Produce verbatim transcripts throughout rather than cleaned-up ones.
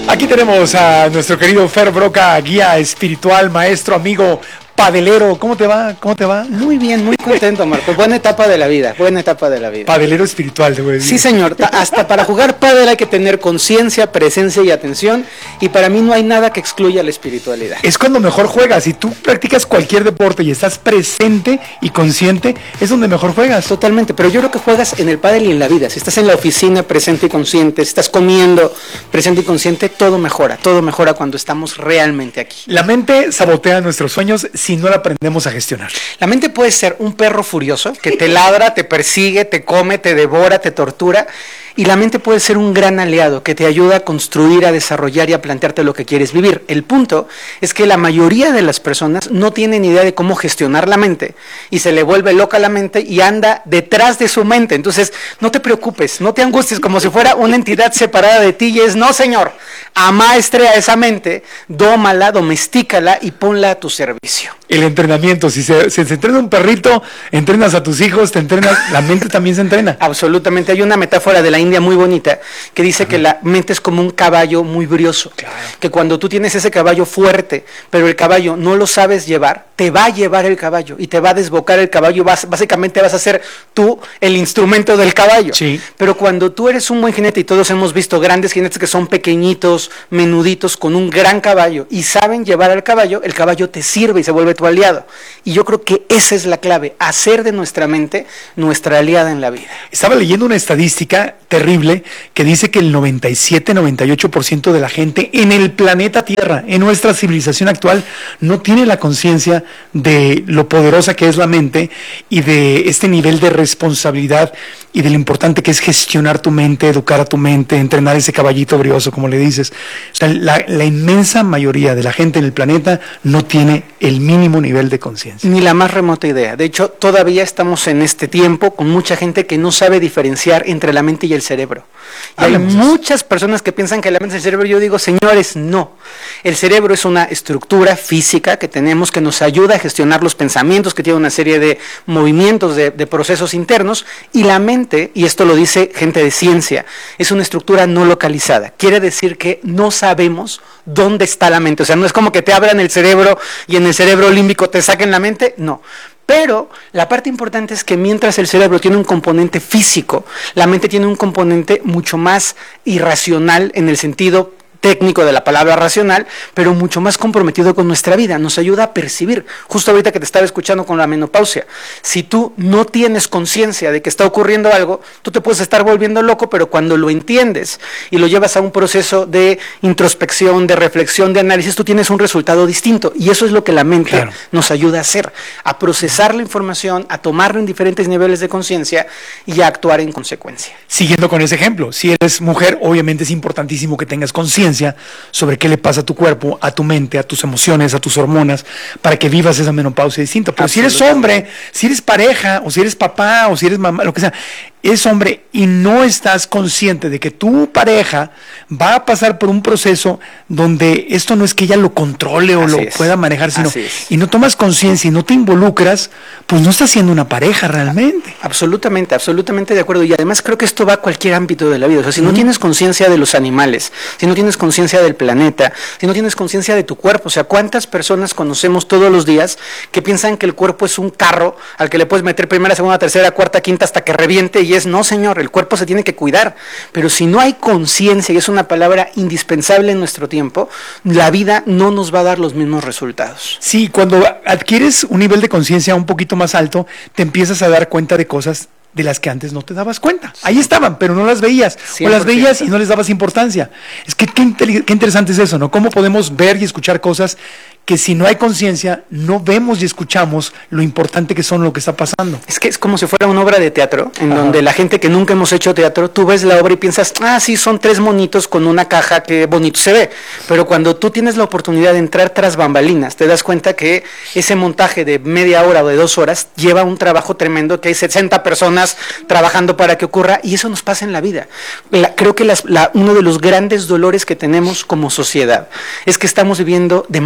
Aquí tenemos a nuestro querido Fer Broca, guía espiritual, maestro, amigo, padelero. ¿Cómo te va? ¿Cómo te va? Muy bien, muy contento, Marco. Buena etapa de la vida, buena etapa de la vida. Padelero espiritual, te voy a decir. Sí, señor. Hasta para jugar pádel hay que tener conciencia, presencia y atención. Y para mí no hay nada que excluya la espiritualidad. Es cuando mejor juegas. Si tú practicas cualquier deporte y estás presente y consciente, es donde mejor juegas. Totalmente, pero yo creo que juegas en el pádel y en la vida. Si estás en la oficina presente y consciente, si estás comiendo presente y consciente, todo mejora. Todo mejora cuando estamos realmente aquí. La mente sabotea nuestros sueños si no la aprendemos a gestionar. La mente puede ser un perro furioso que te ladra, te persigue, te come, te devora, te tortura. Y la mente puede ser un gran aliado que te ayuda a construir, a desarrollar y a plantearte lo que quieres vivir. El punto es que la mayoría de las personas no tienen idea de cómo gestionar la mente y se le vuelve loca la mente y anda detrás de su mente. Entonces, no te preocupes, no te angusties como si fuera una entidad separada de ti y es, no señor, amaestrea esa mente, dómala, domestícala y ponla a tu servicio. El entrenamiento, si se, si se entrena un perrito, entrenas a tus hijos, te entrenas, la mente también se entrena. Absolutamente, hay una metáfora de la India muy bonita que dice Ajá. que la mente es como un caballo muy brioso, claro. que cuando tú tienes ese caballo fuerte, pero el caballo no lo sabes llevar, te va a llevar el caballo y te va a desbocar el caballo, vas, básicamente vas a ser tú el instrumento del caballo. Sí. Pero cuando tú eres un buen jinete, y todos hemos visto grandes jinetes que son pequeñitos, menuditos, con un gran caballo y saben llevar al caballo, el caballo te sirve y se vuelve tu aliado. Y yo creo que esa es la clave, hacer de nuestra mente nuestra aliada en la vida. Estaba leyendo una estadística terrible que dice que el noventa y siete, noventa y ocho por ciento de la gente en el planeta Tierra, en nuestra civilización actual, no tiene la conciencia de lo poderosa que es la mente y de este nivel de responsabilidad y de lo importante que es gestionar tu mente, educar a tu mente, entrenar ese caballito brioso, como le dices. O sea, la, la inmensa mayoría de la gente en el planeta no tiene el mínimo nivel de conciencia. Ni la más remota idea. De hecho, todavía estamos en este tiempo con mucha gente que no sabe diferenciar entre la mente y el cerebro. Y hay muchas personas que piensan que la mente es el cerebro. Yo digo, señores, no. El cerebro es una estructura física que tenemos que nos ayuda a gestionar los pensamientos, que tiene una serie de movimientos, de, de procesos internos, y la mente, y esto lo dice gente de ciencia, es una estructura no localizada. Quiere decir que no sabemos dónde está la mente. O sea, no es como que te abran el cerebro y en el cerebro límbico te saquen la mente, no. Pero la parte importante es que mientras el cerebro tiene un componente físico, la mente tiene un componente mucho más irracional en el sentido técnico de la palabra racional, pero mucho más comprometido con nuestra vida, nos ayuda a percibir. Justo ahorita que te estaba escuchando con la menopausia, si tú no tienes conciencia de que está ocurriendo algo, tú te puedes estar volviendo loco, pero cuando lo entiendes y lo llevas a un proceso de introspección, de reflexión, de análisis, tú tienes un resultado distinto, y eso es lo que la mente claro. nos ayuda a hacer, a procesar la información, a tomarlo en diferentes niveles de conciencia y a actuar en consecuencia. Siguiendo con ese ejemplo, si eres mujer, obviamente es importantísimo que tengas conciencia sobre qué le pasa a tu cuerpo, a tu mente, a tus emociones, a tus hormonas, para que vivas esa menopausia distinta. Pero si eres hombre, si eres pareja, o si eres papá, o si eres mamá, lo que sea, eres hombre y no estás consciente de que tu pareja va a pasar por un proceso donde esto no es que ella lo controle o Así lo es. pueda manejar, sino es. y no tomas conciencia y no te involucras, pues no estás siendo una pareja realmente. Absolutamente, absolutamente de acuerdo. Y además creo que esto va a cualquier ámbito de la vida. O sea, si no Uh-huh. tienes conciencia de los animales, si no tienes conciencia del planeta, si no tienes conciencia de tu cuerpo, o sea, ¿cuántas personas conocemos todos los días que piensan que el cuerpo es un carro al que le puedes meter primera, segunda, tercera, cuarta, quinta hasta que reviente? Y es, no señor, el cuerpo se tiene que cuidar. Pero si no hay conciencia, y es una palabra indispensable en nuestro tiempo, la vida no nos va a dar los mismos resultados. Sí, cuando adquieres un nivel de conciencia un poquito más alto, te empiezas a dar cuenta de cosas de las que antes no te dabas cuenta. Ahí estaban, pero no las veías. cien por ciento. O las veías y no les dabas importancia. Es que qué, qué interesante es eso, ¿no? Cómo podemos ver y escuchar cosas que si no hay conciencia, no vemos y escuchamos lo importante que son lo que está pasando. Es que es como si fuera una obra de teatro, en Ajá. donde la gente que nunca hemos hecho teatro, tú ves la obra y piensas, ah, sí, son tres monitos con una caja, qué bonito se ve. Pero cuando tú tienes la oportunidad de entrar tras bambalinas, te das cuenta que ese montaje de media hora o de dos horas lleva un trabajo tremendo, que hay sesenta personas trabajando para que ocurra, y eso nos pasa en la vida. La, creo que las, la, uno de los grandes dolores que tenemos como sociedad es que estamos viviendo demasiado a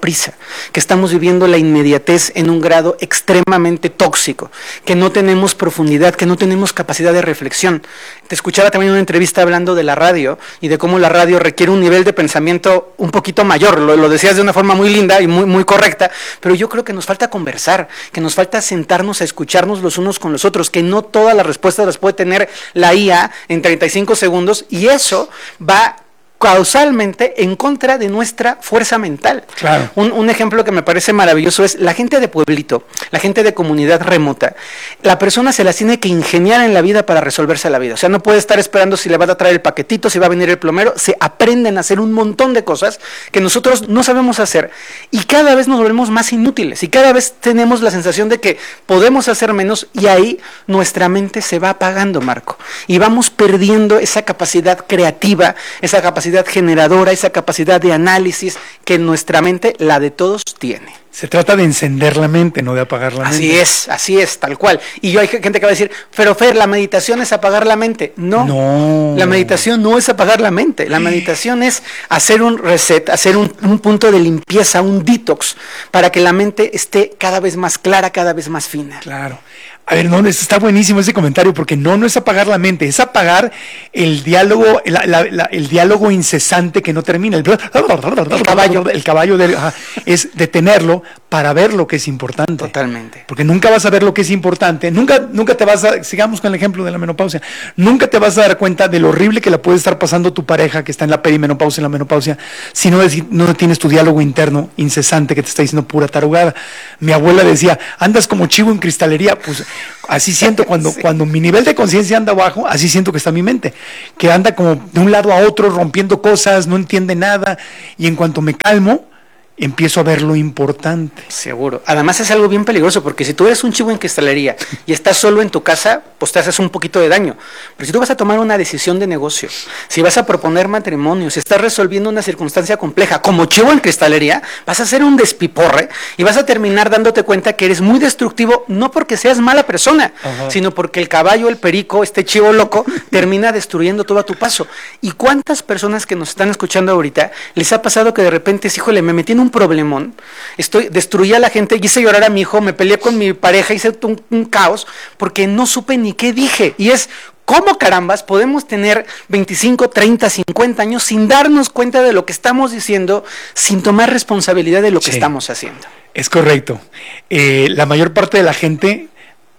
prisa, que estamos viviendo la inmediatez en un grado extremadamente tóxico, que no tenemos profundidad, que no tenemos capacidad de reflexión. Te escuchaba también una entrevista hablando de la radio y de cómo la radio requiere un nivel de pensamiento un poquito mayor. Lo, lo decías de una forma muy linda y muy, muy correcta, pero yo creo que nos falta conversar, que nos falta sentarnos a escucharnos los unos con los otros, que no todas las respuestas las puede tener la I A en treinta y cinco segundos, y eso va causalmente en contra de nuestra fuerza mental. Claro. Un, un ejemplo que me parece maravilloso es la gente de pueblito, la gente de comunidad remota. La persona se las tiene que ingeniar en la vida para resolverse la vida. O sea, no puede estar esperando si le va a traer el paquetito, si va a venir el plomero. Se aprenden a hacer un montón de cosas que nosotros no sabemos hacer, y cada vez nos volvemos más inútiles, y cada vez tenemos la sensación de que podemos hacer menos, y ahí nuestra mente se va apagando, Marco, y vamos perdiendo esa capacidad creativa, esa capacidad generadora, esa capacidad de análisis que nuestra mente, la de todos, tiene. Se trata de encender la mente, no de apagar la mente. Así es, así es, tal cual. Y yo hay gente que va a decir, pero Fer, la meditación es apagar la mente. No, no. La meditación no es apagar la mente. La meditación es hacer un reset, hacer un, un punto de limpieza, un detox, para que la mente esté cada vez más clara, cada vez más fina. Claro. A ver, no, está buenísimo ese comentario, porque no, no es apagar la mente, es apagar el diálogo, la, la, la, el diálogo incesante que no termina. El, el caballo, el caballo de, ajá, es detenerlo para ver lo que es importante. Totalmente. Porque nunca vas a ver lo que es importante, nunca, nunca te vas a, sigamos con el ejemplo de la menopausia, nunca te vas a dar cuenta de lo horrible que la puede estar pasando tu pareja que está en la perimenopausia, en la menopausia, si no, no tienes tu diálogo interno incesante que te está diciendo pura tarugada. Mi abuela decía, andas como chivo en cristalería. Pues así siento cuando, sí. cuando mi nivel de conciencia anda abajo, así siento que está mi mente, que anda como de un lado a otro rompiendo cosas, no entiende nada, y en cuanto me calmo, empiezo a ver lo importante. Seguro. Además es algo bien peligroso, porque si tú eres un chivo en cristalería y estás solo en tu casa, pues te haces un poquito de daño. Pero si tú vas a tomar una decisión de negocio, si vas a proponer matrimonio, si estás resolviendo una circunstancia compleja como chivo en cristalería, vas a hacer un despiporre y vas a terminar dándote cuenta que eres muy destructivo, no porque seas mala persona, ajá, sino porque el caballo, el perico, este chivo loco, termina destruyendo todo a tu paso. ¿Y cuántas personas que nos están escuchando ahorita les ha pasado que de repente, híjole, me metí en un un problemón, estoy, destruí a la gente, hice llorar a mi hijo, me peleé con mi pareja, hice un, un caos, porque no supe ni qué dije? Y es, ¿cómo carambas podemos tener veinticinco, treinta, cincuenta años sin darnos cuenta de lo que estamos diciendo, sin tomar responsabilidad de lo que sí. estamos haciendo? Es correcto. Eh, la mayor parte de la gente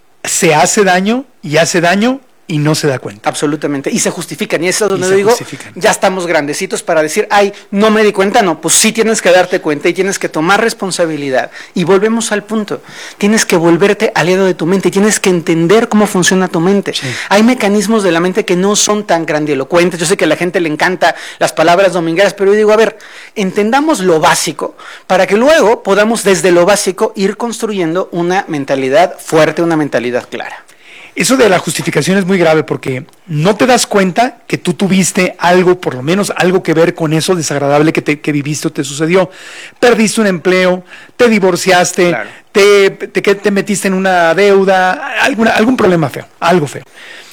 se hace daño y hace daño y no se da cuenta. Absolutamente. Y se justifican. Y eso es donde digo, ya estamos grandecitos para decir, ay, no me di cuenta. No, pues sí tienes que darte cuenta y tienes que tomar responsabilidad. Y volvemos al punto. Tienes que volverte aliado de tu mente y tienes que entender cómo funciona tu mente. Sí. Hay mecanismos de la mente que no son tan grandilocuentes. Yo sé que a la gente le encanta las palabras domingueras, pero yo digo, a ver, entendamos lo básico para que luego podamos desde lo básico ir construyendo una mentalidad fuerte, una mentalidad clara. Eso de la justificación es muy grave, porque no te das cuenta que tú tuviste algo, por lo menos algo que ver con eso desagradable que, te, que viviste o te sucedió. Perdiste un empleo, te divorciaste, claro. te, te, te metiste en una deuda, alguna, algún problema feo, algo feo.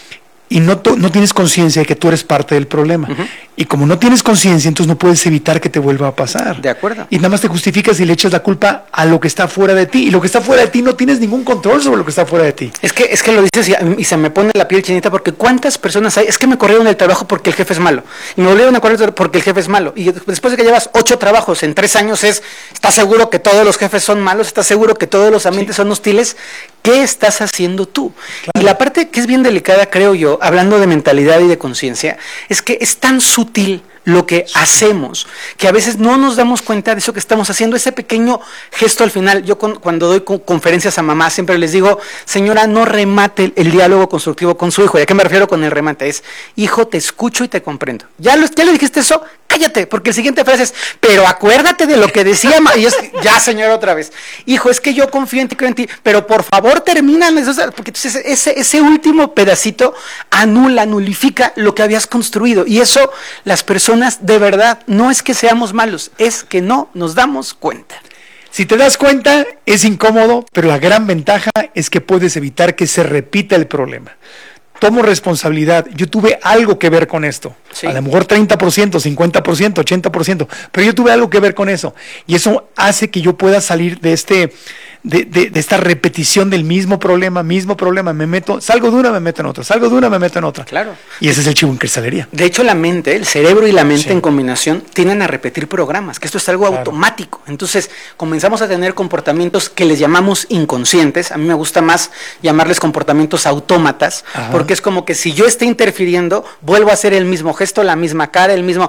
Y no, no tienes conciencia de que tú eres parte del problema. Uh-huh. Y como no tienes conciencia, entonces no puedes evitar que te vuelva a pasar. De acuerdo. Y nada más te justificas y le echas la culpa a lo que está fuera de ti. Y lo que está fuera de ti no tienes ningún control sobre lo que está fuera de ti. Es que, es que lo dices y, y se me pone la piel chinita, porque ¿cuántas personas hay? Es que me corrieron del trabajo porque el jefe es malo. Y me volvieron a correr porque el jefe es malo. Y después de que llevas ocho trabajos en tres años es, ¿estás seguro que todos los jefes son malos? ¿Estás seguro que todos los ambientes sí. son hostiles? ¿Qué estás haciendo tú? Claro. Y la parte que es bien delicada, creo yo, hablando de mentalidad y de conciencia, es que es tan sutil lo que hacemos, que a veces no nos damos cuenta de eso que estamos haciendo, ese pequeño gesto al final. Yo con, cuando doy conferencias a mamás siempre les digo, señora, no remate el, el diálogo constructivo con su hijo. ¿Y a qué me refiero con el remate? Es, hijo, te escucho y te comprendo. ¿Ya, lo, ya le dijiste eso? Cállate, porque el siguiente frase es, pero acuérdate de lo que decía, y es, ya señora otra vez, hijo, es que yo confío en ti, creo en ti, pero por favor termina, porque entonces ese, ese último pedacito anula, nulifica lo que habías construido, y eso las personas de verdad, no es que seamos malos, es que no nos damos cuenta. Si te das cuenta, es incómodo, pero la gran ventaja es que puedes evitar que se repita el problema. tomo responsabilidad, yo tuve algo que ver con esto, sí. A lo mejor treinta por ciento, cincuenta por ciento, ochenta por ciento, pero yo tuve algo que ver con eso, y eso hace que yo pueda salir de este... De, de, de esta repetición del mismo problema, mismo problema, me meto, salgo de una, me meto en otra, salgo de una, me meto en otra. Claro. Y ese es el chivo en cristalería. De hecho, la mente, el cerebro y la mente sí. en combinación tienden a repetir programas, que esto es algo claro. automático. Entonces, comenzamos a tener comportamientos que les llamamos inconscientes. A mí me gusta más llamarles comportamientos autómatas, ajá. porque es como que si yo esté interfiriendo, vuelvo a hacer el mismo gesto, la misma cara, el mismo...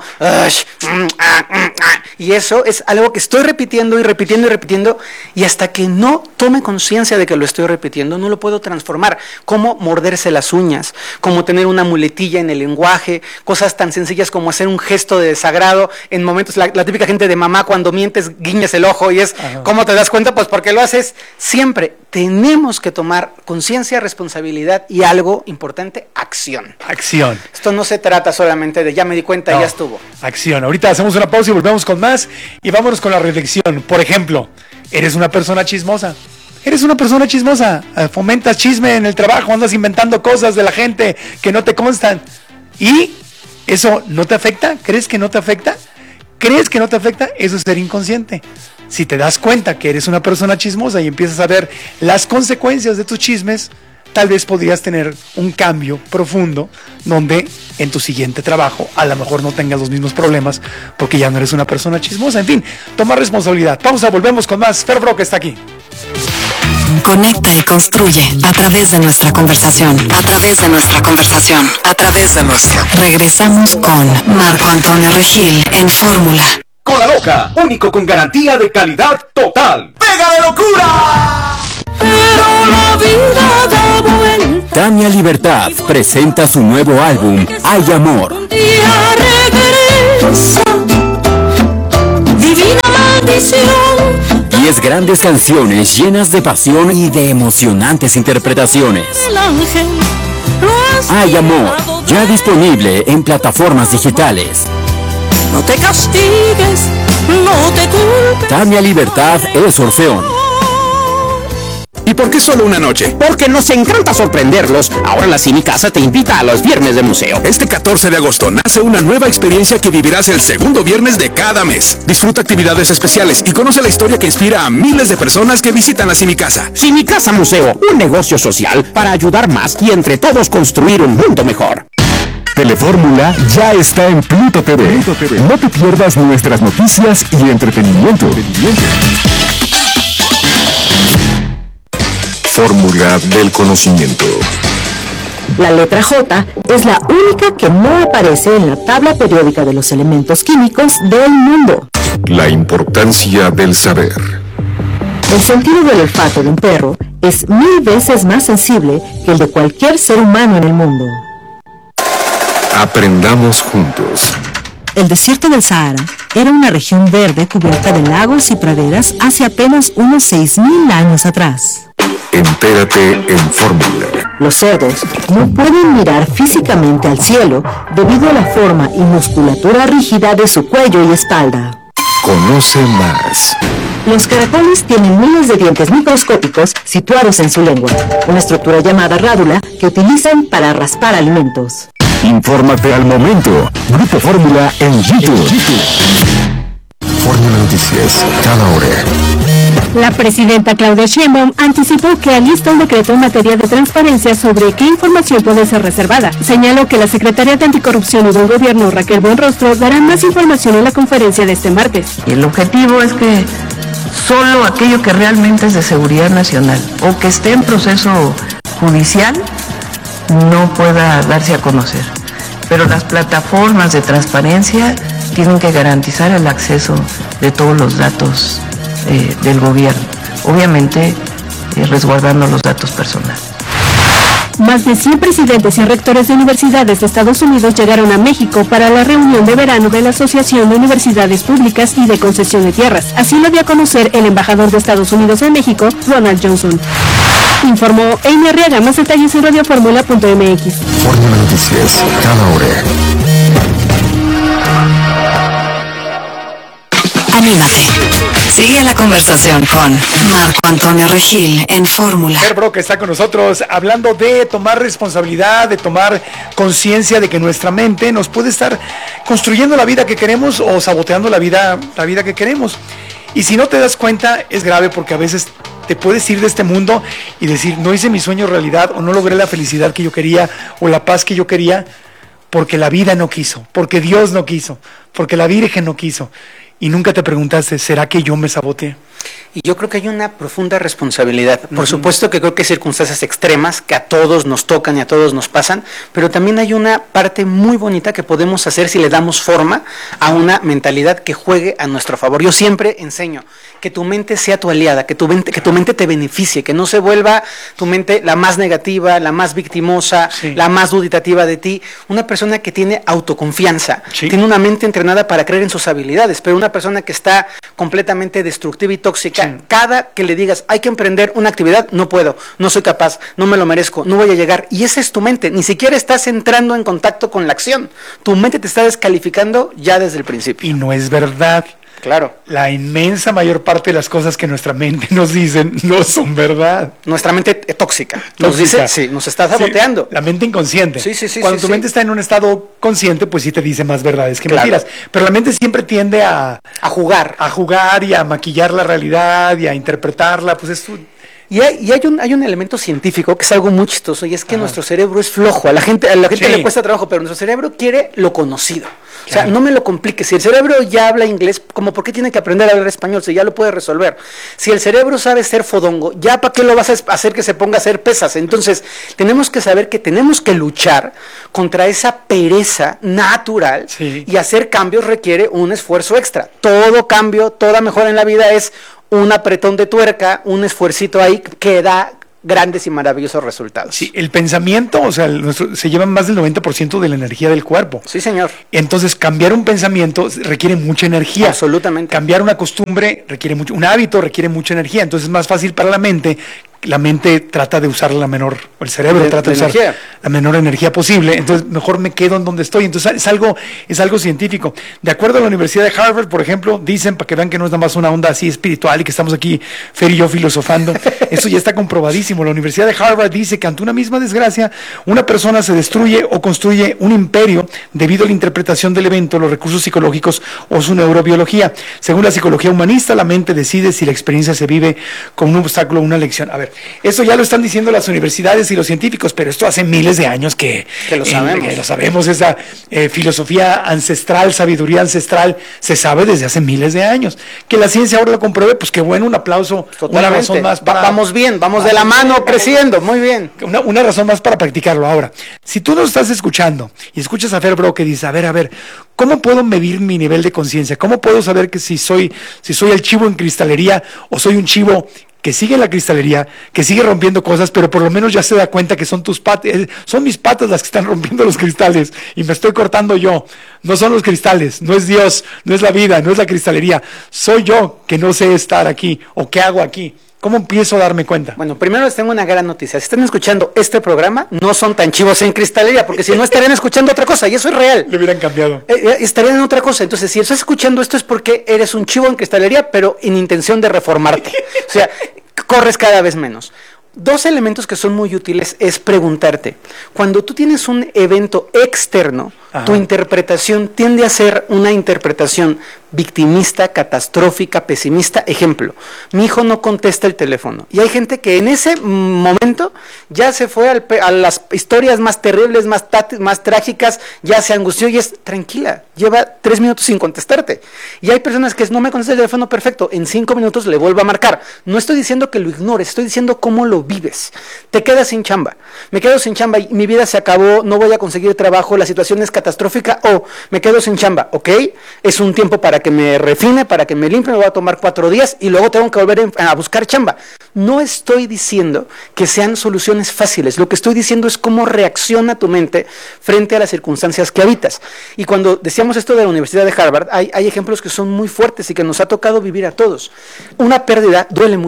Y eso es algo que estoy repitiendo y repitiendo y repitiendo, y hasta que no no tome conciencia de que lo estoy repitiendo, no lo puedo transformar. Como morderse las uñas, como tener una muletilla en el lenguaje, cosas tan sencillas como hacer un gesto de desagrado en momentos, la, la típica gente de mamá cuando mientes, guiñas el ojo y es, ajá. ¿cómo te das cuenta? Pues porque lo haces siempre. Tenemos que tomar conciencia, responsabilidad y algo importante, acción. Acción. Esto no se trata solamente de ya me di cuenta y no, ya estuvo. Acción. Ahorita hacemos una pausa y volvemos con más y vámonos con la reflexión. Por ejemplo, eres una persona chismosa. Eres una persona chismosa. Fomentas chisme en el trabajo, andas inventando cosas de la gente que no te constan. ¿Y eso no te afecta? ¿Crees que no te afecta? ¿Crees que no te afecta? Eso es ser inconsciente. Si te das cuenta que eres una persona chismosa y empiezas a ver las consecuencias de tus chismes, tal vez podrías tener un cambio profundo donde en tu siguiente trabajo a lo mejor no tengas los mismos problemas porque ya no eres una persona chismosa. En fin, toma responsabilidad. Pausa, volvemos con más. Fer Brock está aquí. Conecta y construye a través de nuestra conversación, a través de nuestra conversación, a través de nuestra. Regresamos con Marco Antonio Regil en Fórmula. Cola Loca, único con garantía de calidad total. ¡Pega de locura! Pero la vida da vuelta. Tania Libertad presenta su nuevo álbum, Hay Amor. Un día regresa, divina maldición. Diez grandes canciones llenas de pasión y de emocionantes interpretaciones. El ángel lo Hay Amor, ya disponible en plataformas digitales. No te castigues, no te culpes. Tania Libertad es Orfeón. ¿Y por qué solo una noche? Porque nos encanta sorprenderlos. Ahora la Cine Casa te invita a los viernes de museo. Este catorce de agosto nace una nueva experiencia que vivirás el segundo viernes de cada mes. Disfruta actividades especiales y conoce la historia que inspira a miles de personas que visitan la Cine Casa. Cine Casa Museo, un negocio social para ayudar más y entre todos construir un mundo mejor. Telefórmula ya está en Pluto T V. Pluto T V. No te pierdas nuestras noticias y entretenimiento. Fórmula del conocimiento. La letra J es la única que no aparece en la tabla periódica de los elementos químicos del mundo. La importancia del saber. El sentido del olfato de un perro es mil veces más sensible que el de cualquier ser humano en el mundo. Aprendamos juntos. El desierto del Sahara era una región verde cubierta de lagos y praderas hace apenas unos seis mil años atrás. Entérate en Fórmula. Los cerdos no pueden mirar físicamente al cielo debido a la forma y musculatura rígida de su cuello y espalda. Conoce más. Los caracoles tienen miles de dientes microscópicos situados en su lengua, una estructura llamada rádula que utilizan para raspar alimentos. Infórmate al momento. Grupo Fórmula en YouTube. Fórmula Noticias, cada hora. La presidenta Claudia Sheinbaum anticipó que alista un decreto en materia de transparencia sobre qué información puede ser reservada. Señaló que la secretaria de Anticorrupción y del Gobierno, Raquel Buenrostro, dará más información en la conferencia de este martes. Y el objetivo es que solo aquello que realmente es de seguridad nacional o que esté en proceso judicial no pueda darse a conocer. Pero las plataformas de transparencia tienen que garantizar el acceso de todos los datos eh, del gobierno, obviamente eh, resguardando los datos personales. Más de cien presidentes y rectores de universidades de Estados Unidos llegaron a México para la reunión de verano de la Asociación de Universidades Públicas y de Concesión de Tierras. Así lo dio a conocer el embajador de Estados Unidos en México, Ronald Johnson. Informó Amy Arriaga. Más detalles en radioformula punto m x. Fórmula Noticias, cada hora. Anímate. Sigue la conversación con Marco Antonio Regil en Fórmula. Fer Brock está con nosotros hablando de tomar responsabilidad, de tomar conciencia de que nuestra mente nos puede estar construyendo la vida que queremos o saboteando la vida, la vida que queremos. Y si no te das cuenta, es grave porque a veces te puedes ir de este mundo y decir, no hice mi sueño realidad o no logré la felicidad que yo quería o la paz que yo quería porque la vida no quiso, porque Dios no quiso, porque la Virgen no quiso. Y nunca te preguntaste, ¿será que yo me saboteé? Y yo creo que hay una profunda responsabilidad. Por uh-huh. supuesto que creo que hay circunstancias extremas que a todos nos tocan y a todos nos pasan, pero también hay una parte muy bonita que podemos hacer si le damos forma a una mentalidad que juegue a nuestro favor. Yo siempre enseño que tu mente sea tu aliada, que tu mente, que tu mente te beneficie, que no se vuelva tu mente la más negativa, la más victimosa, sí. la más duditativa de ti. Una persona que tiene autoconfianza, sí. tiene una mente entrenada para creer en sus habilidades, pero una persona que está completamente destructiva y tóxica, sí. cada que le digas hay que emprender una actividad, no puedo, no soy capaz, no me lo merezco, no voy a llegar, y esa es tu mente, ni siquiera estás entrando en contacto con la acción, tu mente te está descalificando ya desde el principio. Y no es verdad. Claro. La inmensa mayor parte de las cosas que nuestra mente nos dicen no son verdad. Nuestra mente tóxica. Nos tóxica. dice, sí, nos está saboteando. Sí, la mente inconsciente. Sí, sí, sí. Cuando sí, tu sí. mente está en un estado consciente, pues sí te dice más verdades que claro. mentiras. Pero la mente siempre tiende a... A jugar. A jugar y a maquillar la realidad y a interpretarla. Pues es... Y hay, y hay un hay un elemento científico que es algo muy chistoso, y es que Ajá. nuestro cerebro es flojo. A la gente, a la gente sí. le cuesta trabajo, pero nuestro cerebro quiere lo conocido. Claro. O sea, no me lo compliques. Si el cerebro ya habla inglés, ¿cómo por qué tiene que aprender a hablar español? Si ya lo puede resolver. Si el cerebro sabe ser fodongo, ¿ya para qué lo vas a hacer que se ponga a hacer pesas? Entonces, tenemos que saber que tenemos que luchar contra esa pereza natural sí. y hacer cambios requiere un esfuerzo extra. Todo cambio, toda mejora en la vida es un apretón de tuerca, un esfuercito ahí que da grandes y maravillosos resultados. Sí, el pensamiento, o sea, el, nuestro, se lleva más del noventa por ciento de la energía del cuerpo. Sí, señor. Entonces, cambiar un pensamiento requiere mucha energía. Absolutamente. Cambiar una costumbre requiere mucho, un hábito requiere mucha energía. Entonces, es más fácil para la mente. La mente trata de usar la menor, el cerebro de, trata de, de usar energía. la menor energía posible, entonces mejor me quedo en donde estoy. Entonces es algo, es algo científico. De acuerdo a la Universidad de Harvard, por ejemplo, dicen, para que vean que no es nada más una onda así espiritual y que estamos aquí, Fer y yo, filosofando, eso ya está comprobadísimo. La Universidad de Harvard dice que ante una misma desgracia, una persona se destruye o construye un imperio debido a la interpretación del evento, los recursos psicológicos o su neurobiología. Según la psicología humanista, la mente decide si la experiencia se vive como un obstáculo o una lección. A ver, eso ya lo están diciendo las universidades y los científicos, pero esto hace miles de años que, que lo sabemos. Eh, que lo sabemos, esa eh, filosofía ancestral, sabiduría ancestral, se sabe desde hace miles de años. Que la ciencia ahora lo compruebe, pues qué bueno, un aplauso, Totalmente. una razón más para... Vamos bien, vamos de la mano creciendo, muy bien. Una, una razón más para practicarlo. Ahora, si tú nos estás escuchando y escuchas a Fer Brock que dice, a ver, a ver, ¿cómo puedo medir mi nivel de conciencia? ¿Cómo puedo saber que si soy, si soy el chivo en cristalería o soy un chivo que sigue en la cristalería, que sigue rompiendo cosas, pero por lo menos ya se da cuenta que son tus patas, son mis patas las que están rompiendo los cristales y me estoy cortando yo? No son los cristales, no es Dios, no es la vida, no es la cristalería, soy yo que no sé estar aquí o qué hago aquí. ¿Cómo empiezo a darme cuenta? Bueno, primero les tengo una gran noticia. Si están escuchando este programa, no son tan chivos en cristalería, porque si no estarían escuchando otra cosa, y eso es real. Le hubieran cambiado. Eh, estarían en otra cosa. Entonces, si estás escuchando esto es porque eres un chivo en cristalería, pero en intención de reformarte. O sea, corres cada vez menos. Dos elementos que son muy útiles es preguntarte, cuando tú tienes un evento externo, Ajá. tu interpretación tiende a ser una interpretación victimista, catastrófica, pesimista. Ejemplo, mi hijo no contesta el teléfono. Y hay gente que en ese momento ya se fue al, a las historias más terribles, más, más trágicas, ya se angustió y es tranquila, lleva tres minutos sin contestarte. Y hay personas que no me contesta el teléfono, perfecto, en cinco minutos le vuelvo a marcar. No estoy diciendo que lo ignores, estoy diciendo cómo lo vives. Te quedas sin chamba. Me quedo sin chamba y mi vida se acabó, no voy a conseguir trabajo, la situación es catastrófica, o me quedo sin chamba, ok, es un tiempo para que me refine, para que me limpie, me voy a tomar cuatro días y luego tengo que volver a buscar chamba. No estoy diciendo que sean soluciones fáciles, lo que estoy diciendo es cómo reacciona tu mente frente a las circunstancias que habitas. Y cuando decíamos esto de la Universidad de Harvard, hay, hay ejemplos que son muy fuertes y que nos ha tocado vivir a todos. Una pérdida duele mucho.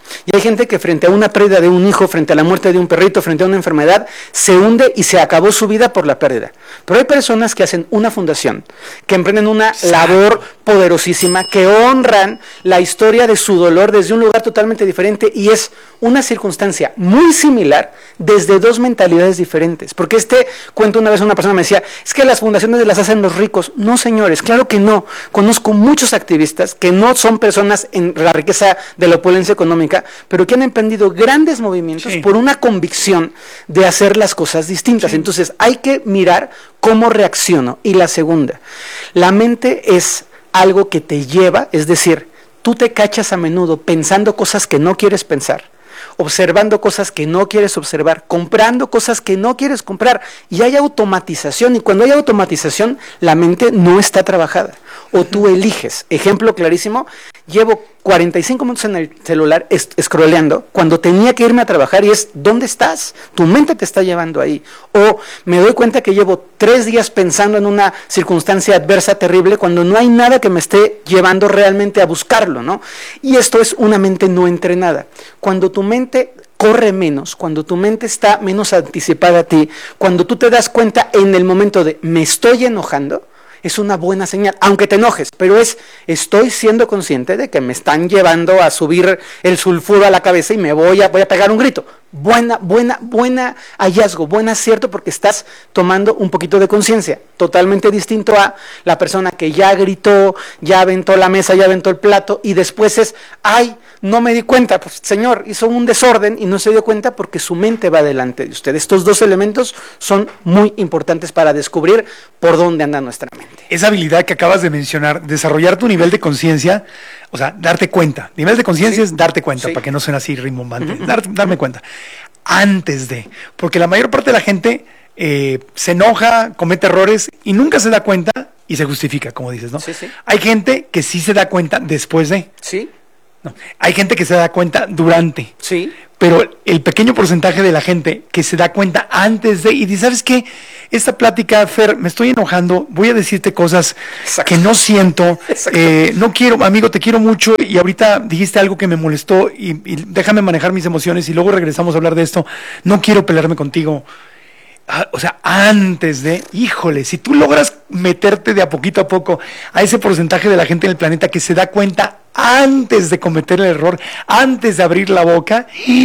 Y hay gente que frente a una pérdida de un hijo, frente a la muerte de un perrito, frente a una enfermedad, se hunde y se acabó su vida por la pérdida. Pero hay personas que hacen una fundación, que emprenden una labor poderosísima, que honran la historia de su dolor desde un lugar totalmente diferente, y es una circunstancia muy similar desde dos mentalidades diferentes. Porque este cuento, una vez una persona me decía, es que las fundaciones las hacen los ricos. No, señores, claro que no. Conozco muchos activistas que no son personas en la riqueza de la opulencia económica, pero que han emprendido grandes movimientos sí. por una convicción de hacer las cosas distintas. Sí. Entonces hay que mirar cómo reacciono. Y la segunda, la mente es algo que te lleva, es decir, tú te cachas a menudo pensando cosas que no quieres pensar, observando cosas que no quieres observar, comprando cosas que no quieres comprar, y hay automatización, y cuando hay automatización, la mente no está trabajada, o tú eliges. Ejemplo clarísimo, llevo cuarenta y cinco minutos en el celular es, scrolleando, cuando tenía que irme a trabajar, y es, ¿dónde estás? Tu mente te está llevando ahí. O me doy cuenta que llevo tres días pensando en una circunstancia adversa terrible, cuando no hay nada que me esté llevando realmente a buscarlo, ¿no? Y esto es una mente no entrenada. Cuando tu mente corre menos, cuando tu mente está menos anticipada a ti, cuando tú te das cuenta en el momento de, me estoy enojando, es una buena señal, aunque te enojes, pero es, estoy siendo consciente de que me están llevando a subir el sulfuro a la cabeza y me voy a, voy a pegar un grito. Buena, buena, buena hallazgo, buen acierto, porque estás tomando un poquito de conciencia, totalmente distinto a la persona que ya gritó, ya aventó la mesa, ya aventó el plato, y después es, ay, no me di cuenta, pues señor, hizo un desorden y no se dio cuenta porque su mente va delante de usted. Estos dos elementos son muy importantes para descubrir por dónde anda nuestra mente. Esa habilidad que acabas de mencionar, desarrollar tu nivel de conciencia, o sea, darte cuenta. Nivel de conciencia sí. es darte cuenta, sí. para que no suene así rimbombante. Uh-huh. Dar, darme cuenta. Antes de, porque la mayor parte de la gente eh, se enoja, comete errores y nunca se da cuenta y se justifica, como dices, ¿no? Sí, sí. Hay gente que sí se da cuenta después de. Sí. No. Hay gente que se da cuenta durante. Sí. Pero el pequeño porcentaje de la gente que se da cuenta antes de, y dice, ¿sabes qué? Esta plática, Fer, me estoy enojando, voy a decirte cosas Exacto. que no siento, eh, no quiero, amigo, te quiero mucho, y ahorita dijiste algo que me molestó, y, y déjame manejar mis emociones, y luego regresamos a hablar de esto, no quiero pelearme contigo. Ah, o sea, antes de, híjole, si tú logras meterte de a poquito a poco a ese porcentaje de la gente en el planeta que se da cuenta antes de cometer el error, antes de abrir la boca,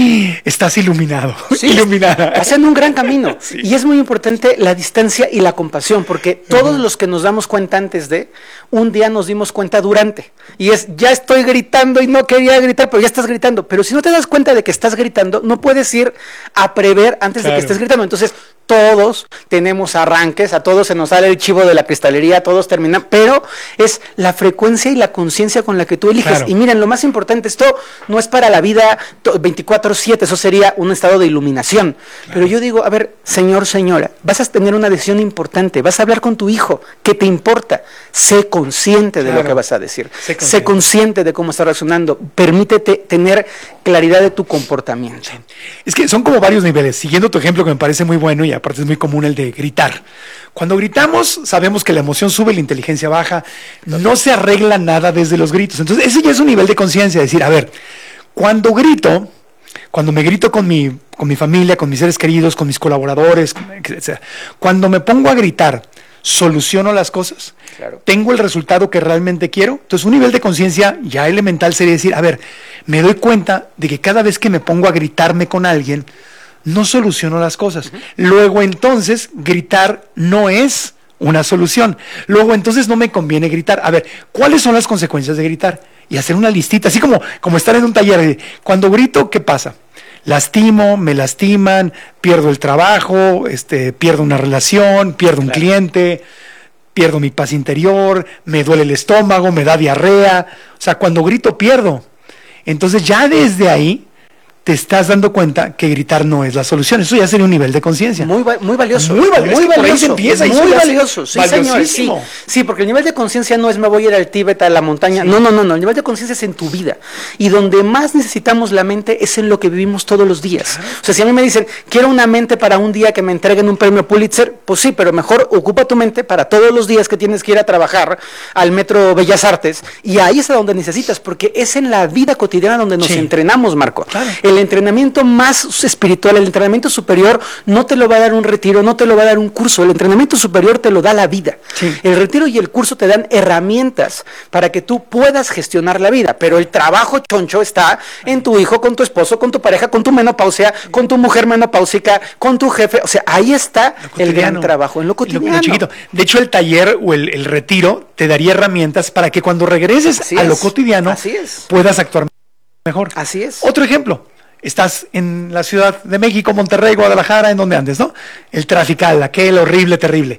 estás iluminado, sí, iluminada. Hacen un gran camino. Sí. Y es muy importante la distancia y la compasión, porque todos uh-huh. los que nos damos cuenta antes de, un día nos dimos cuenta durante. Y es, ya estoy gritando y no quería gritar, pero ya estás gritando. Pero si no te das cuenta de que estás gritando, no puedes ir a prever antes claro. de que estés gritando. Entonces, todos tenemos arranques, a todos se nos sale el chivo de la cristalería, todos terminan, pero es la frecuencia y la conciencia con la que tú eliges. Claro. Y miren, lo más importante, esto no es para la vida veinticuatro siete, eso sería un estado de iluminación. Claro. Pero yo digo, a ver, señor, señora, vas a tener una decisión importante, vas a hablar con tu hijo, ¿qué te importa? Sé consciente de claro. lo que vas a decir, sé consciente. sé consciente de cómo está reaccionando, permítete tener claridad de tu comportamiento. Es que son como varios niveles, siguiendo tu ejemplo que me parece muy bueno y aparte es muy común el de gritar. Cuando gritamos sabemos que la emoción sube, la inteligencia baja, no se arregla nada desde los gritos. Entonces ese ya es un nivel de conciencia, decir, a ver, cuando grito, cuando me grito con mi, con mi familia, con mis seres queridos, con mis colaboradores, etcétera, cuando me pongo a gritar, soluciono las cosas, claro. tengo el resultado que realmente quiero. Entonces un nivel de conciencia ya elemental sería decir, a ver, me doy cuenta de que cada vez que me pongo a gritarme con alguien, no soluciono las cosas. Uh-huh. Luego entonces gritar no es una solución. Luego entonces no me conviene gritar. A ver, ¿cuáles son las consecuencias de gritar? Y hacer una listita, así como, como estar en un taller. Cuando grito, ¿qué pasa? Lastimo, me lastiman, pierdo el trabajo, este, pierdo una relación, pierdo un claro. cliente, pierdo mi paz interior, me duele el estómago, me da diarrea. O sea, cuando grito pierdo. Entonces ya desde ahí te estás dando cuenta que gritar no es la solución. Eso ya sería un nivel de conciencia. Muy, muy valioso. Muy, val muy valioso. Empieza, muy valioso. Sí, señor, sí. Sí, porque el nivel de conciencia no es me voy a ir al Tíbet, a la montaña. Sí. No, no, no, no. El nivel de conciencia es en tu vida. Y donde más necesitamos la mente es en lo que vivimos todos los días. Claro. O sea, si a mí me dicen, quiero una mente para un día que me entreguen un premio Pulitzer, pues sí, pero mejor ocupa tu mente para todos los días que tienes que ir a trabajar al Metro Bellas Artes. Y ahí es a donde necesitas, porque es en la vida cotidiana donde nos sí. entrenamos, Marco. Claro. El entrenamiento más espiritual, el entrenamiento superior, no te lo va a dar un retiro, no te lo va a dar un curso. El entrenamiento superior te lo da la vida. Sí. El retiro y el curso te dan herramientas para que tú puedas gestionar la vida, pero el trabajo choncho está en tu hijo, con tu esposo, con tu pareja, con tu menopausia, con tu mujer menopáusica, con tu jefe. O sea, ahí está el gran trabajo, en lo cotidiano. En lo, en lo chiquito. De hecho, el taller o el, el retiro te daría herramientas para que cuando regreses Así a es. lo cotidiano Así es. puedas actuar mejor. Así es. Otro ejemplo. Estás en la Ciudad de México, Monterrey, Guadalajara, en donde andes, ¿no? El trafical, aquel horrible, terrible.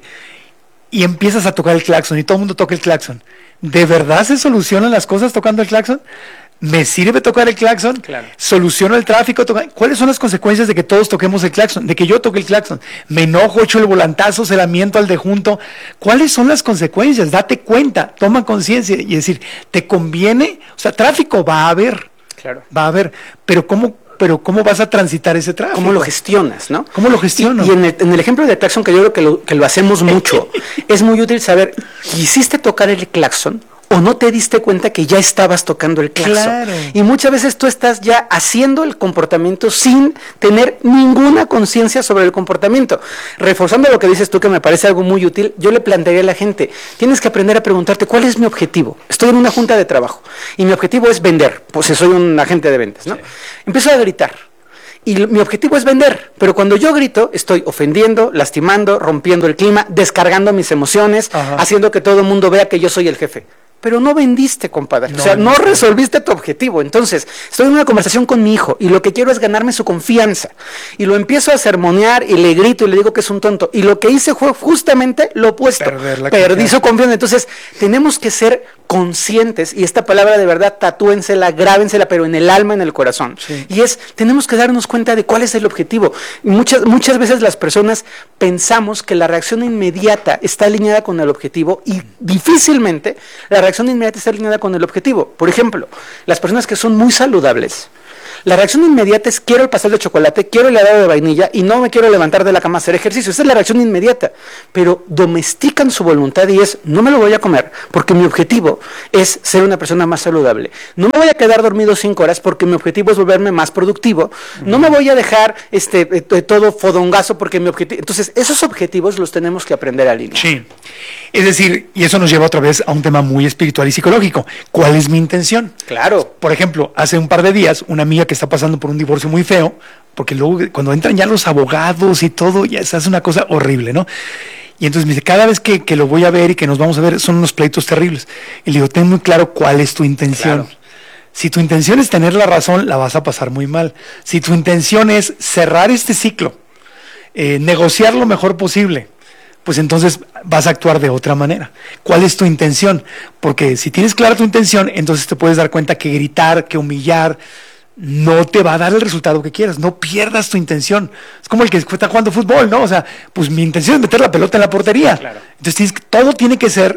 Y empiezas a tocar el claxon y todo el mundo toca el claxon. ¿De verdad se solucionan las cosas tocando el claxon? ¿Me sirve tocar el claxon? Claro. ¿Soluciono el tráfico? Toca... ¿Cuáles son las consecuencias de que todos toquemos el claxon? De que yo toque el claxon. Me enojo, echo el volantazo, se la miento al de junto. ¿Cuáles son las consecuencias? Date cuenta, toma conciencia y decir, ¿te conviene? O sea, tráfico va a haber. Claro. Va a haber. Pero ¿cómo? Pero ¿cómo vas a transitar ese tráfico? ¿Cómo lo gestionas, no? ¿Cómo lo gestiono? Y, y en, el, en el ejemplo del claxon, que yo creo que lo, que lo hacemos mucho, es muy útil saber, ¿quisiste tocar el claxon o no te diste cuenta que ya estabas tocando el claxon? Claro. Y muchas veces tú estás ya haciendo el comportamiento sin tener ninguna conciencia sobre el comportamiento. Reforzando lo que dices tú, que me parece algo muy útil, yo le plantearía a la gente, tienes que aprender a preguntarte, ¿cuál es mi objetivo? Estoy en una junta de trabajo y mi objetivo es vender, pues soy un agente de ventas, ¿no? Sí. Empiezo a gritar. Y mi objetivo es vender, pero cuando yo grito, estoy ofendiendo, lastimando, rompiendo el clima, descargando mis emociones, Ajá. haciendo que todo el mundo vea que yo soy el jefe. Pero no vendiste, compadre. No, o sea, no resolviste tu objetivo. Entonces, estoy en una conversación con mi hijo y lo que quiero es ganarme su confianza. Y lo empiezo a sermonear y le grito y le digo que es un tonto. Y lo que hice fue justamente lo opuesto. Perdí su confianza. Entonces, tenemos que ser conscientes, y esta palabra de verdad tatúensela, grábensela, pero en el alma, en el corazón. Sí. Y es, tenemos que darnos cuenta de cuál es el objetivo. Muchas, muchas veces las personas pensamos que la reacción inmediata está alineada con el objetivo y difícilmente la reacción inmediata está alineada con el objetivo. Por ejemplo, las personas que son muy saludables, la reacción inmediata es quiero el pastel de chocolate, quiero el helado de vainilla y no me quiero levantar de la cama a hacer ejercicio. Esa es la reacción inmediata. Pero domestican su voluntad y es, no me lo voy a comer porque mi objetivo es ser una persona más saludable. No me voy a quedar dormido cinco horas porque mi objetivo es volverme más productivo. No me voy a dejar este eh, todo fodongazo porque mi objetivo... Entonces, esos objetivos los tenemos que aprender a alinear. Sí. Es decir, y eso nos lleva otra vez a un tema muy espiritual y psicológico. ¿Cuál es mi intención? Claro. Por ejemplo, hace un par de días, una amiga que está pasando por un divorcio muy feo, porque luego cuando entran ya los abogados y todo, ya se hace una cosa horrible, ¿no? Y entonces me dice, cada vez que, que lo voy a ver y que nos vamos a ver, son unos pleitos terribles. Y le digo, ten muy claro cuál es tu intención. Claro. Si tu intención es tener la razón, la vas a pasar muy mal. Si tu intención es cerrar este ciclo, eh, negociar lo mejor posible, pues entonces vas a actuar de otra manera. ¿Cuál es tu intención? Porque si tienes clara tu intención, entonces te puedes dar cuenta que gritar, que humillar, no te va a dar el resultado que quieras. No pierdas tu intención. Es como el que está jugando fútbol, ¿no? O sea, pues mi intención es meter la pelota en la portería. Claro. Entonces tienes, todo tiene que ser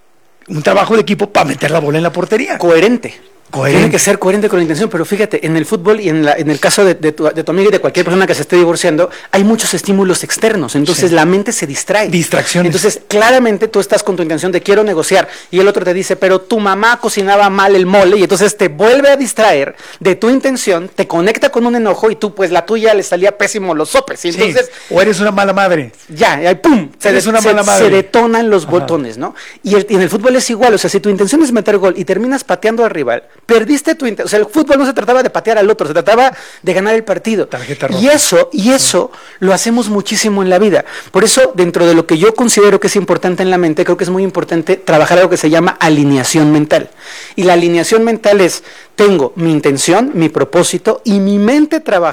un trabajo de equipo para meter la bola en la portería. Coherente. Coherente. Tiene que ser coherente con la intención, pero fíjate, en el fútbol y en, la, en el caso de, de, tu, de tu amiga y de cualquier persona que se esté divorciando, hay muchos estímulos externos, entonces sí. la mente se distrae. Distracciones. Entonces, claramente tú estás con tu intención de quiero negociar y el otro te dice, pero tu mamá cocinaba mal el mole y entonces te vuelve a distraer de tu intención, te conecta con un enojo y tú, pues la tuya le salía pésimo los sopes. Y entonces, sí. O eres una mala madre. Ya, y pum, se, eres de, una se, mala madre. se detonan los Ajá. botones, ¿no? Y, el, y en el fútbol es igual, o sea, si tu intención es meter gol y terminas pateando al rival, perdiste tu intención. O sea, el fútbol no se trataba de patear al otro, se trataba de ganar el partido. Tarjeta roja. Y eso, y eso sí. lo hacemos muchísimo en la vida. Por eso, dentro de lo que yo considero que es importante en la mente, creo que es muy importante trabajar algo que se llama alineación mental. Y la alineación mental es, tengo mi intención, mi propósito, y mi mente trabaja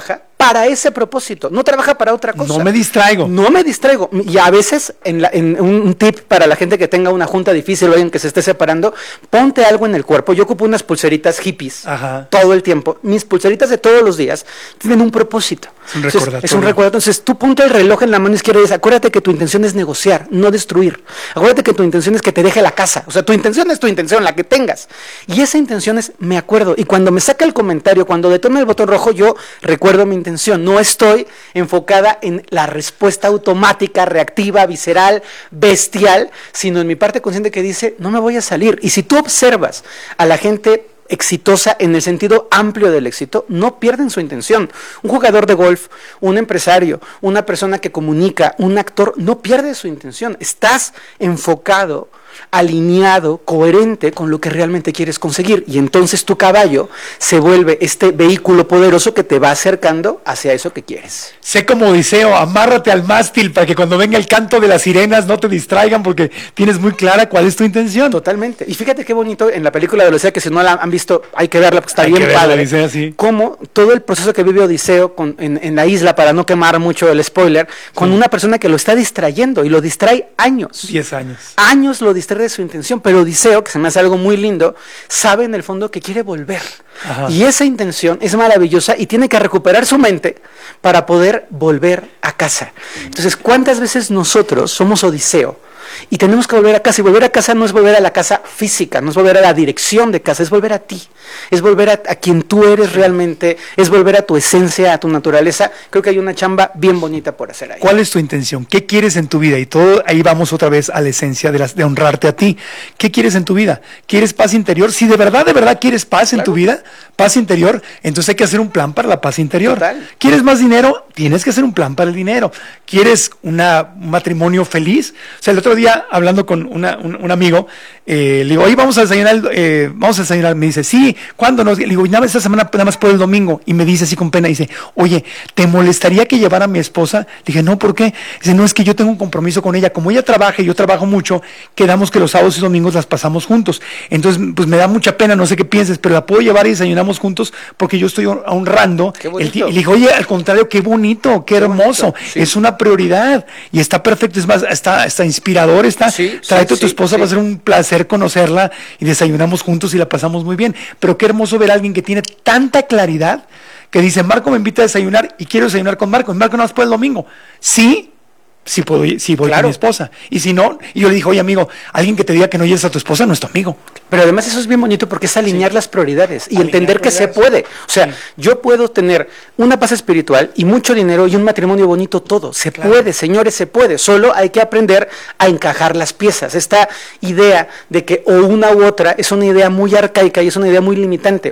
para ese propósito, no trabaja para otra cosa. No me distraigo. No me distraigo. Y a veces, en, la, en un, un tip para la gente que tenga una junta difícil o alguien que se esté separando, ponte algo en el cuerpo. Yo ocupo unas pulseritas hippies. Ajá. Todo el tiempo. Mis pulseritas de todos los días tienen un propósito. Es un recordatorio. Es un recordatorio. Entonces tú ponte el reloj en la mano izquierda y dices, acuérdate que tu intención es negociar, no destruir. Acuérdate que tu intención es que te deje la casa. O sea, tu intención es tu intención, la que tengas. Y esa intención es, me acuerdo. Y cuando me saca el comentario, cuando detona el botón rojo, yo recuerdo mi intención. No estoy enfocada en la respuesta automática, reactiva, visceral, bestial, sino en mi parte consciente que dice, no me voy a salir. Y si tú observas a la gente exitosa en el sentido amplio del éxito, no pierden su intención. Un jugador de golf, un empresario, una persona que comunica, un actor, no pierde su intención. Estás enfocado, alineado, coherente con lo que realmente quieres conseguir, y entonces tu caballo se vuelve este vehículo poderoso que te va acercando hacia eso que quieres. Sé como Odiseo, amárrate al mástil para que cuando venga el canto de las sirenas no te distraigan porque tienes muy clara cuál es tu intención. Totalmente. Y fíjate qué bonito en la película de Odisea, que si no la han visto hay que verla porque está hay bien que verla, padre. Odisea, sí. Cómo todo el proceso que vive Odiseo con, en, en la isla, para no quemar mucho el spoiler, con sí. una persona que lo está distrayendo y lo distrae años. Diez años. Años lo distrae de su intención, pero Odiseo, que se me hace algo muy lindo, sabe en el fondo que quiere volver. Ajá. Y esa intención es maravillosa y tiene que recuperar su mente para poder volver a casa. Entonces, ¿cuántas veces nosotros somos Odiseo y tenemos que volver a casa? Y volver a casa no es volver a la casa física, no es volver a la dirección de casa, es volver a ti, es volver a, a quien tú eres realmente, es volver a tu esencia, a tu naturaleza. Creo que hay una chamba bien bonita por hacer ahí. ¿Cuál es tu intención? ¿Qué quieres en tu vida? Y todo ahí vamos otra vez a la esencia de, las, de honrarte a ti. ¿Qué quieres en tu vida? ¿Quieres paz interior? Si de verdad, de verdad quieres paz claro. en tu vida, paz interior, entonces hay que hacer un plan para la paz interior. Total. ¿Quieres más dinero? Tienes que hacer un plan para el dinero. ¿Quieres una, un matrimonio feliz? O sea, el otro día hablando con una, un, un amigo, eh, le digo, oye, vamos a desayunar, eh, vamos a desayunar. Me dice, sí, ¿cuándo nos? Le digo, nada más esta semana, nada más por el domingo. Y me dice así con pena, dice, oye, ¿te molestaría que llevara a mi esposa? Le dije, no, ¿por qué? Dice, no, es que yo tengo un compromiso con ella. Como ella trabaja y yo trabajo mucho, quedamos que los sábados y domingos las pasamos juntos. Entonces, pues me da mucha pena, no sé qué pienses, pero la puedo llevar y desayunamos juntos porque yo estoy honrando. El y le dije, oye, al contrario, qué bonito, qué, qué hermoso. Sí. Es una prioridad y está perfecto. Es más, está, está inspirador. Está, sí, tráete sí, a tu esposa, sí, va a ser un placer conocerla y desayunamos juntos y la pasamos muy bien. Pero qué hermoso ver a alguien que tiene tanta claridad que dice, Marco me invita a desayunar y quiero desayunar con Marco. Marco no más puede el domingo. Sí, sí, puedo, sí voy claro. con mi esposa. Y si no, y yo le dije, oye amigo, alguien que te diga que no lleves a tu esposa no es tu amigo. Pero además eso es bien bonito porque es alinear sí. las prioridades y alinear entender que se puede. O sea, sí. yo puedo tener una paz espiritual y mucho dinero y un matrimonio bonito, todo. Se claro. puede, señores, se puede. Solo hay que aprender a encajar las piezas. Esta idea de que o una u otra es una idea muy arcaica y es una idea muy limitante.